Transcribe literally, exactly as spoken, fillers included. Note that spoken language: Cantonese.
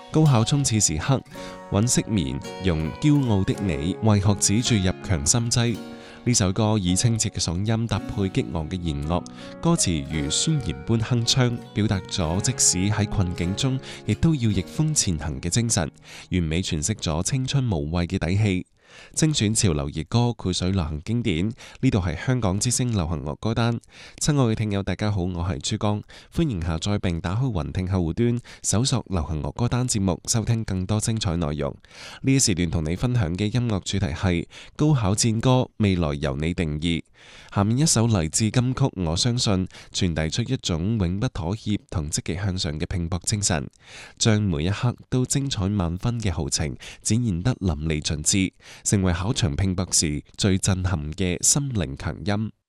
高考衝刺時刻，尹飾棉用驕傲的你為學子注入強心劑。呢首歌以清澈嘅嗓音搭配激昂嘅弦樂，歌詞如宣言般鏗鏘，表達咗即使喺困境中，亦都要逆風前行嘅精神，完美詮釋咗青春無畏嘅底氣。精選潮流熱歌，繪水流行經典。呢度係香港之聲流行樂歌單。親愛嘅聽友，大家好，我係珠江，歡迎下載並打開雲聽客戶端，搜索流行樂歌單節目，收聽更多精彩內容。呢一時段同你分享嘅音樂主題係高考戰歌，未來由你定義。下面一首勵志金曲，我相信傳遞出一種永不妥協同積極向上嘅拼搏精神，將每一刻都精彩萬分嘅豪情展現得淋漓盡致，成為考場拼搏時最震撼嘅心靈強音。